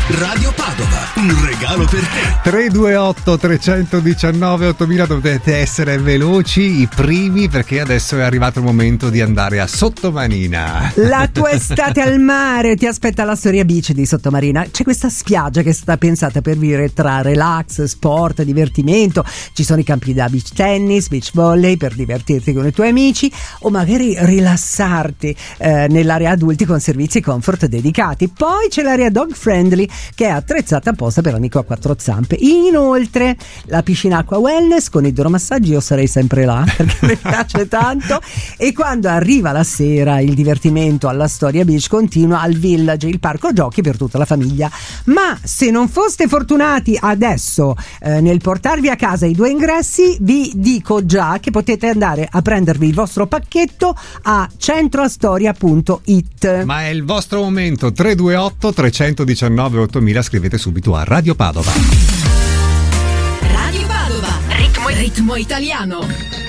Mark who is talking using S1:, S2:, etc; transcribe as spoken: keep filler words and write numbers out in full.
S1: Radio Padova, un regalo per te.
S2: tre due otto tre uno nove ottomila, dovete essere veloci, i primi, perché adesso è arrivato il momento di andare a Sottomarina.
S3: La tua estate al mare ti aspetta la Storia Beach di Sottomarina. C'è questa spiaggia che è stata pensata per vivere tra relax, sport, divertimento. Ci sono i campi da beach tennis, beach volley per divertirti con i tuoi amici o magari rilassarti eh, nell'area adulti con servizi comfort dedicati. Poi c'è l'area dog friendly che è attrezzata apposta per amico a quattro zampe. Inoltre la piscina acqua wellness con idromassaggi, io sarei sempre là perché mi piace tanto. E quando arriva la sera il divertimento alla Storia Beach continua al Village, il parco giochi per tutta la famiglia. Ma se non foste fortunati adesso eh, nel portarvi a casa i due ingressi, vi dico già che potete andare a prendervi il vostro pacchetto a centroastoria punto it.
S2: Ma è il vostro momento. Tre due otto tre uno nove ottomila, scrivete subito a Radio Padova.
S1: Radio Padova, ritmo, ritmo italiano.